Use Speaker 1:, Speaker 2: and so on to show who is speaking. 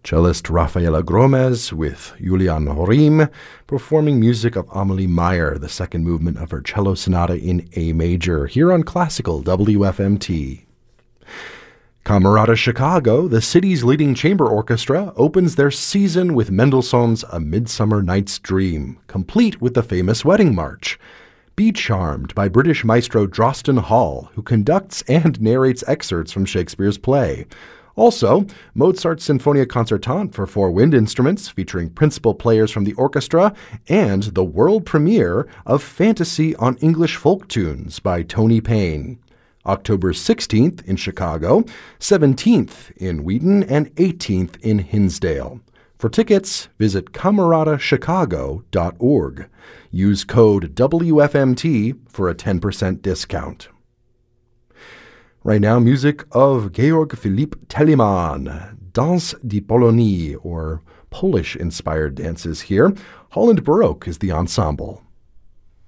Speaker 1: Cellist Rafaela Gomez with Julian Horim performing music of Amelie Meyer, the second movement of her cello sonata in A major, here on Classical WFMT. Camerata Chicago, the city's leading chamber orchestra, opens their season with Mendelssohn's A Midsummer Night's Dream, complete with the famous wedding march. Be Charmed by British maestro Drosten Hall, who conducts and narrates excerpts from Shakespeare's play. Also, Mozart's Sinfonia Concertante for 4 wind instruments, featuring principal players from the orchestra, and the world premiere of Fantasy on English Folk Tunes by Tony Payne. October 16th in Chicago, 17th in Wheaton, and 18th in Hinsdale. For tickets, visit cameratachicago.org. Use code WFMT for a 10% discount. Right now, music of Georg Philipp Telemann, Danse die Polonie, or Polish-inspired dances here. Holland Baroque is the ensemble.